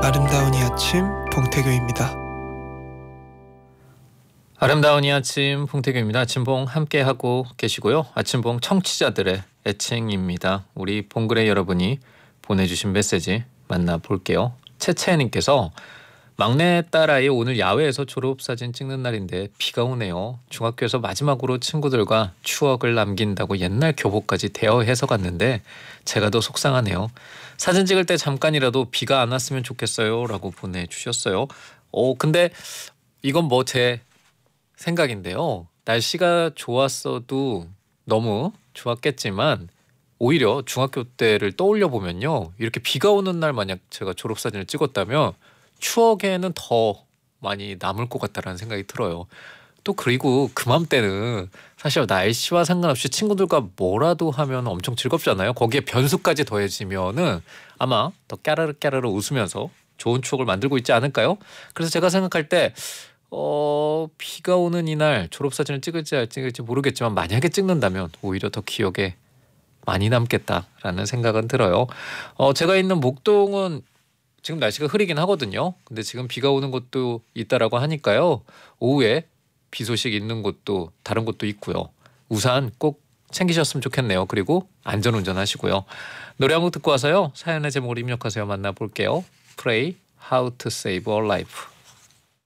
아름다운 이 아침 봉태규입니다. 아름다운 이 아침 봉태규입니다. 아침봉 함께하고 계시고요. 아침봉 청취자들의 애칭입니다. 우리 봉그레 여러분이 보내주신 메시지 만나볼게요. 채채님께서 막내 딸아이 오늘 야외에서 졸업사진 찍는 날인데 비가 오네요. 중학교에서 마지막으로 친구들과 추억을 남긴다고 옛날 교복까지 대여해서 갔는데 제가 더 속상하네요. 사진 찍을 때 잠깐이라도 비가 안 왔으면 좋겠어요 라고 보내주셨어요. 근데 이건 뭐 제 생각인데요. 날씨가 좋았어도 너무 좋았겠지만 오히려 중학교 때를 떠올려 보면요. 이렇게 비가 오는 날 만약 제가 졸업사진을 찍었다면 추억에는 더 많이 남을 것 같다라는 생각이 들어요. 또 그리고 그맘때는 사실 날씨와 상관없이 친구들과 뭐라도 하면 엄청 즐겁잖아요. 거기에 변수까지 더해지면은 아마 더 까르르 웃으면서 좋은 추억을 만들고 있지 않을까요? 그래서 제가 생각할 때 비가 오는 이날 졸업사진을 찍을지 안 찍을지 모르겠지만 만약에 찍는다면 오히려 더 기억에 많이 남겠다라는 생각은 들어요. 제가 있는 목동은 지금 날씨가 흐리긴 하거든요. 근데 지금 비가 오는 곳도 있다라고 하니까요. 오후에 비 소식 있는 곳도 다른 곳도 있고요. 우산 꼭 챙기셨으면 좋겠네요. 그리고 안전운전 하시고요. 노래 한 곡 듣고 와서요. 사연의 제목을 입력하세요. 만나볼게요. Pray How to Save a Life.